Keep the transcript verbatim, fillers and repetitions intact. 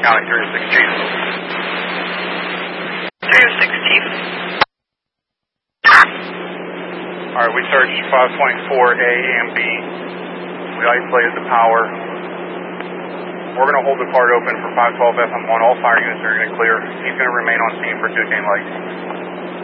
County three oh six, Chief. three oh six, Chief. Alright, we searched five twenty-four A and B. We isolated the power. We're going to hold the card open for five twelve F M one. All fire units are going to clear. He's going to remain on scene for Duquesne Lights.